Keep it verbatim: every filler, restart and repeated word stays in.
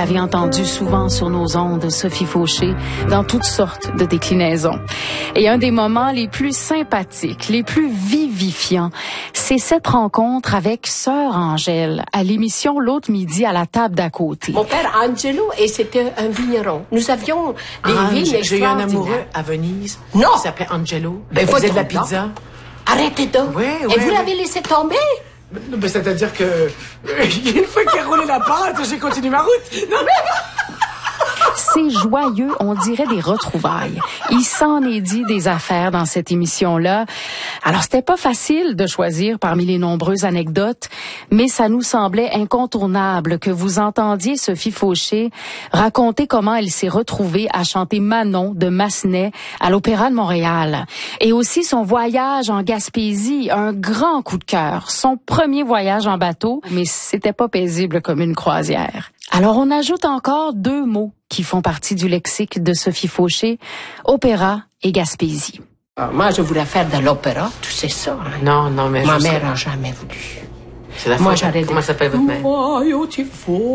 l'avez entendu souvent sur nos ondes, Sophie Fauché, dans toutes sortes de déclinaisons. Et un des moments les plus sympathiques, les plus vivifiants, c'est cette rencontre avec Sœur Angèle à l'émission L'autre midi à la table d'à côté. Mon père Angelo, et c'était un vigneron. Nous avions des ah, vignes j'ai, j'ai eu un extraordinaires. amoureux à Venise. Non. Il s'appelait Angelo. Ben, Il faut faisait de la tomber. pizza. Arrêtez donc. Oui, oui, Et vous oui. l'avez laissé tomber? Ben, c'est-à-dire que une fois qu'il a roulé la pâte, j'ai continué ma route. Non, mais... C'est joyeux, on dirait des retrouvailles. Il s'en est dit des affaires dans cette émission-là. Alors, c'était pas facile de choisir parmi les nombreuses anecdotes, mais ça nous semblait incontournable que vous entendiez Sophie Fauché raconter comment elle s'est retrouvée à chanter Manon de Massenet à l'Opéra de Montréal. Et aussi son voyage en Gaspésie, un grand coup de cœur. Son premier voyage en bateau, mais c'était pas paisible comme une croisière. Alors, on ajoute encore deux mots qui font partie du lexique de Sophie Fauché, opéra et Gaspésie. Ah, moi, je voulais faire de l'opéra, tu sais ça. Hein? Non, non, mais Ma je mère sais. n'a jamais voulu. C'est la Moi, faute. j'allais Comment dire, s'appelle votre mère? Moi, yo, tu fous.